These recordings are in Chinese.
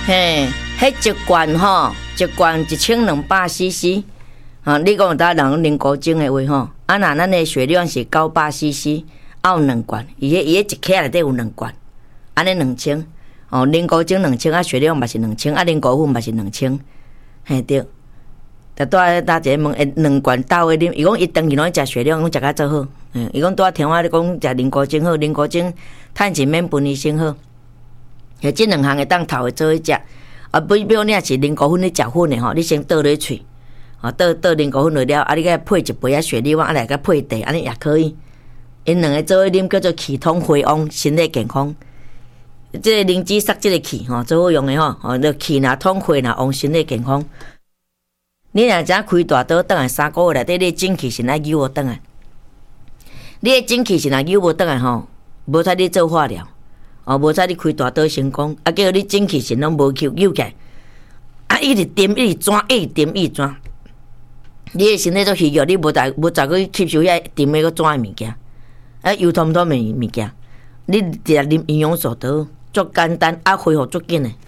嘿，迄一罐吼，一罐1200cc。你讲有搭人啉古精的话吼，若咱的血量是900cc，有2罐，伊迄一克内底有2罐，安尼2000。啉古精2000，血量嘛是2000，啉古粉嘛是2000，嘿对。就带一个问，2罐倒个啉，伊讲伊长期拢食血量，拢食甲做好。伊讲带听我咧讲，食啉古精好，啉古精趁钱免分医生好。迄即2项会当头会做伙食。比如你若是啉古粉，你食粉的吼，你先倒落喙。倒啉古粉落了，你甲配一杯雪梨丸，来甲配茶，安尼也可以。因2个做伙啉叫做气通回旺，身体健康。即个灵芝塞即个气吼，最好用的吼，就气若通回若旺，身体健康。你若只开大刀，转来3个月内底，你精气神爱救无转来。你的精气神若救无转来吼，无使你做化疗，无使你开大刀成功，结果你精气神拢无救起来，一直点一直转，一直点一直转。你的身体都虚弱，你无再去吸收遐点个转的物件，油通的物件，你直接啉营养素都足简单，恢复足紧的，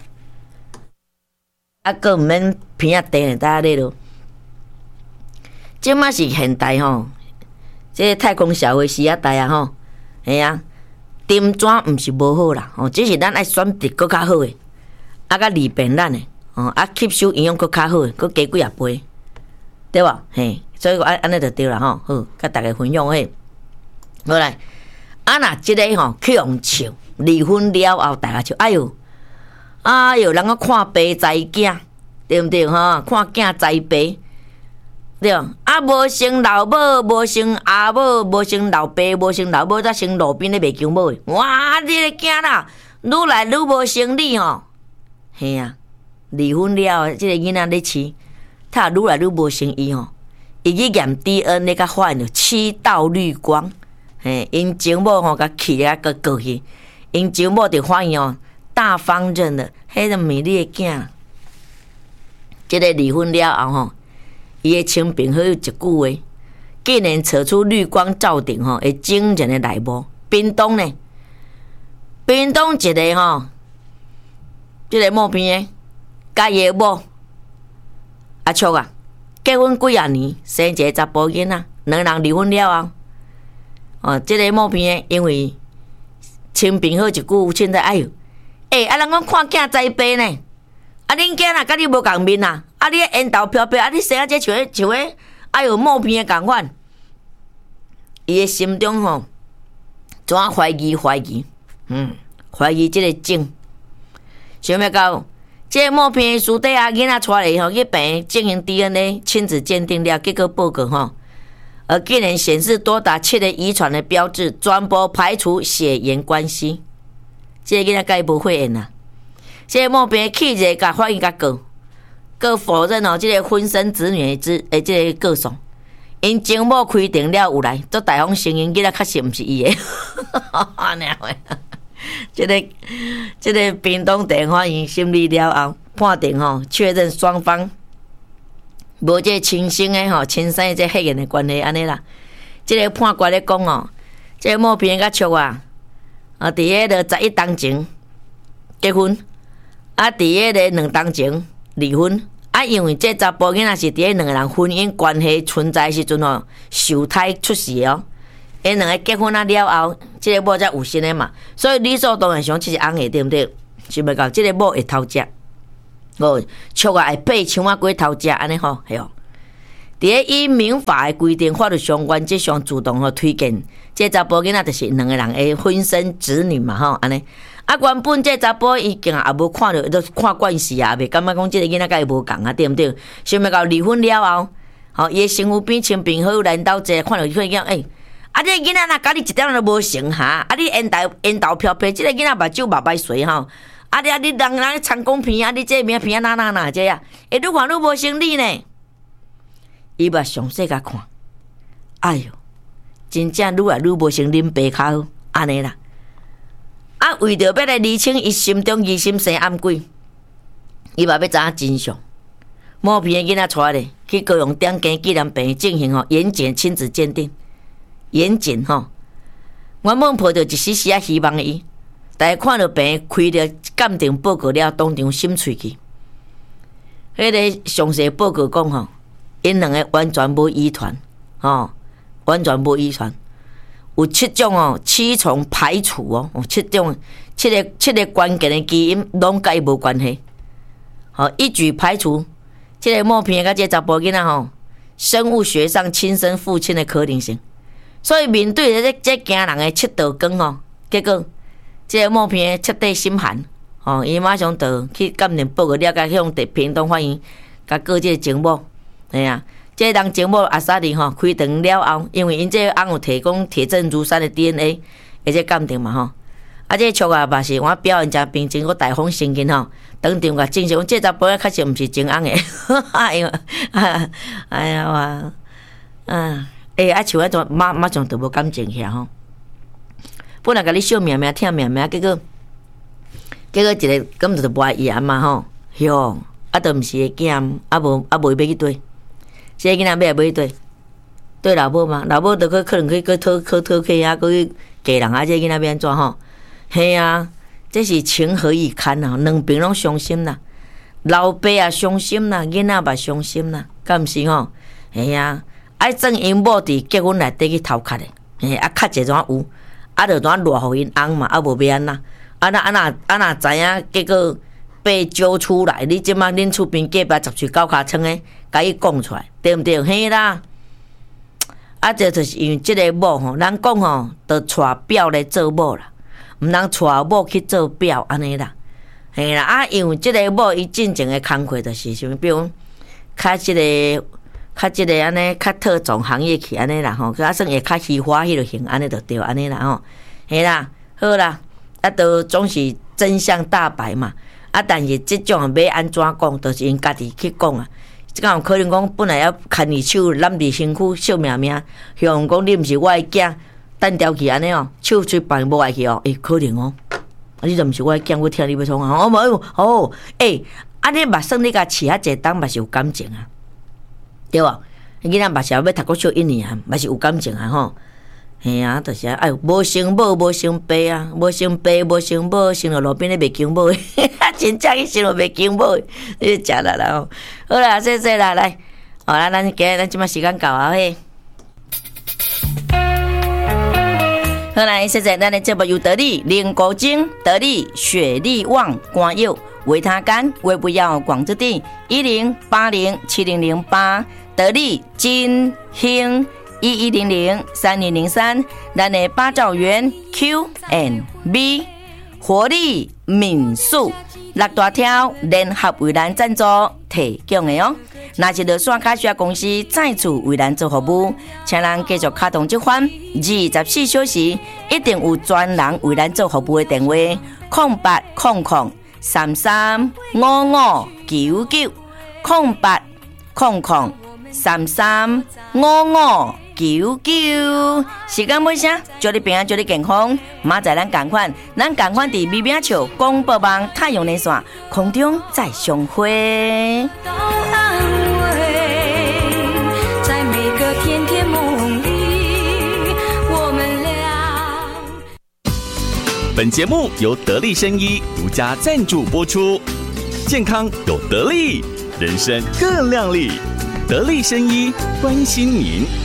佫毋免鼻仔低大家咧咯。即马是现代吼，即个太空社会时代啊吼，嘿啊，点转毋是无好啦，只是咱爱选择佫较好的，较利便咱的，吸收营养佫较好的，佫加几啊杯。对吧？嘿，所以安尼就对啦吼。好，甲大家分享嘿。好来，若即个吼去用笑，离婚了后，大家笑，哎哟，人个看爸栽囝，对毋对吼？看囝栽爸，对。无生老母，无生阿母，无生老爸，无生老母，才生路边咧卖姜母的。哇，这个囝啦，愈来愈无生理吼。嘿啊，离婚了，即个囡仔咧饲。他愈来愈无生意吼，伊去验 DNA， 甲发现着7道绿光，因前某吼甲气啊个过去，因前某就发现哦，大方认了，迄个美丽的囝，即个离婚了后吼，伊的亲朋好友一句话，竟然找出绿光照顶吼，会惊人的内幕。屏东呢，屏东一个吼，即个某边的，甲伊的某。阿叔啊，结婚几啊年，生一个查甫囡仔，2人离婚了后，这个某边的因为亲朋好一句，凊彩哎哟，人讲看囝栽爸呢，恁囝若甲你无共面啊，你缘投飘飘，你生这像迄，哎哟某边的共款，伊的心中吼，怎怀疑，怀疑这个种，想要到。这某片师弟啊，囡仔带来吼去病进行 DNA 亲子鉴定了，结果报告吼，竟然显示多达7个遗传的标志，全部排除血缘关系。这个囡仔该无血缘啊！这个某片气者甲法院甲告否认哦，这个婚生子女的这个告诉，因前某开庭了有来，做大方承认囡仔确实毋是伊的，安尼话。这个屏东地法院审理了后，判定吼确认双方无这亲生的吼亲生的这血缘的关系安尼啦。这个判决咧讲哦，这个某边甲叔啊，伫迄个11当前结婚，伫迄个2当前离婚。因为这查甫囡仔是伫迄2个人婚姻关系存在时阵吼，受胎出世哦。因2个结婚了后，这个某才有生的嘛，所以理所当然想这是翁的，对不对？想要到这个某会偷食，叔啊会配枪啊过偷食，安尼吼，系哦。伫咧以民法的规定，法律上原则上主动推荐，这查甫囡仔就是2个人的婚生子女嘛，吼，安尼。原本这查甫伊竟也无看到，都看惯势啊，袂感觉讲这个囡仔甲伊无共啊，对不对？想要到离婚了后，伊的身躯边亲朋好友来到这看到伊讲，这个囡仔若甲你一点都无成哈，你缘投飘飘，这个囡仔目睭目歹水吼，你人参讲片你这名片哪这啊，愈看愈无生理呢。伊目详细甲看，哎哟，真正愈来愈无生啉白较好，安尼啦。为着要来厘清伊心中疑心生暗鬼，伊嘛要知影真相。某边的囡仔带咧去高雄点间纪念病院进行严谨亲子鉴定。严谨吼，原本抱着一丝丝希望伊， 大家看到病开了鉴定报告了，当场心碎去。迄个详细报告讲吼，因两个完全无遗传，完全无遗传，有7种7重排除7个关键的基因拢甲伊无关系，一举排除这个莫片甲这查甫囡仔生物学上亲生父亲的可能性。所以面对着这惊人的7道光结果这个莫片彻底心寒，伊马上就去鉴定报告了，甲向屏东法院甲告这个情某，嘿啊，这个人情某阿萨利开庭了后，因为因这个翁有提供铁证如山的 DNA， 而且鉴定嘛啊，这个错啊嘛是我表现真平静，我大方承认当场甲证实讲这查甫仔确实毋是真翁的，哎呀，哎呀哇，像我都马上就无感情遐本来甲你笑命命听命命，结果一个根本就无爱伊嘛哟，都毋是个囝，无要去对，这个囡仔要去对老母嘛，老母就可能去讨去啊，去嫁人啊，这个囡仔要安怎嘿啊，这是情何以堪两边拢伤心啦，老爸也伤心啦，囡仔嘛伤心啦，敢毋是嘿啊，爱装因某伫结婚内底去偷卡的，卡一怎有。就怎落互因翁嘛，无要安那，若知影，结果被揪出来，你即马恁厝边隔壁10岁9尻川的，甲伊讲出来，对毋对？嘿啦，这就是因为即个某咱讲就带表来做某啦，毋通带某去做表安尼啦，嘿啦，因为即个某伊真正的工课就是像比如较即个安尼较特种行业去安尼啦算会较虚华迄落型安尼就对安尼啦嘿啦，好啦，都总是真相大白嘛，但是即种要安怎讲，都是因家己去讲啊。即有可能讲本来要牵你手揽你身躯笑命命，像讲你毋是我的囝，单调去安尼手吹办无爱去可能你就毋是我的囝，我听你要创无安尼嘛算你甲饲遐济当嘛是有感情啊。对无？囡仔嘛是要读国小1年嘛是有感情嘿啊，就是无生母无生爸无生爸无生母，生到路边咧卖姜母的，真正去生到卖姜母的，你食啦好啦，谢谢啦，来，咱即马时间到嘿。好来，谢谢咱的节目由得力灵骨精、得力雪力旺、肝药、维他肝、胃不要广之地10807008，得力金兴11003203，咱的八兆元 Q&B 活力民宿6大条联合为咱赞助提供的若是落线卡需要公司再次为咱做服务，请咱继续卡动这款24小时一定有专人为咱做服务的电话0800335599 0800335599。时间尾声，祝你平安，祝你健康。明仔咱同款伫美美笑广播网太阳连线空中再相会。在每个甜甜梦里，我们俩。 本节目由得力生医独家赞助播出，健康有得力，人生更亮丽。得力生医关心您。